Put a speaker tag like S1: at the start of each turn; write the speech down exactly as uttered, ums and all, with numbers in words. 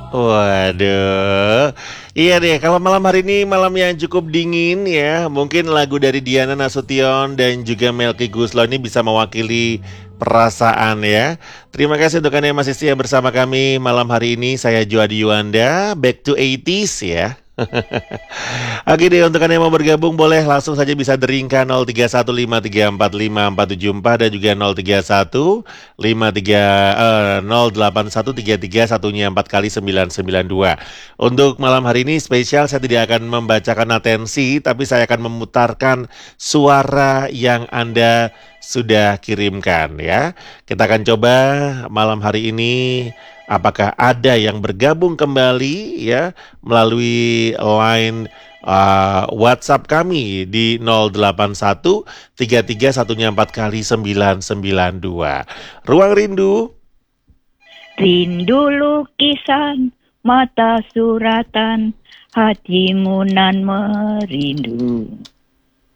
S1: Waduh, iya deh. Kalau malam hari ini malam yang cukup dingin ya, mungkin lagu dari Diana Nasution dan juga Melky Goeslaw ini bisa mewakili perasaan ya. Terima kasih untuk Anda yang masih setia bersama kami malam hari ini. Saya Joadi Yuanda, back to delapan puluhan ya. Oke deh, untuk Anda yang mau bergabung boleh langsung saja bisa deringkan nol tiga satu lima tiga empat lima empat tujuh empat dan juga nol tiga satu lima tiga eh, nol delapan satu tiga tiga satunya empat kali sembilan sembilan dua. Untuk malam hari ini spesial saya tidak akan membacakan atensi tapi saya akan memutarkan suara yang Anda sudah kirimkan ya. Kita akan coba malam hari ini apakah ada yang bergabung kembali ya melalui line uh, WhatsApp kami di nol delapan satu tiga tiga satunya empat kali sembilan sembilan dua. Ruang Rindu.
S2: Rindu lukisan, mata suratan, hatimu nan merindu.